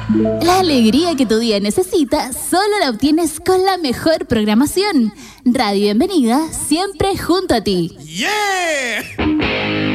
La alegría que tu día necesita solo la obtienes con la mejor programación. Radio Bienvenida, siempre junto a ti. ¡Yeah!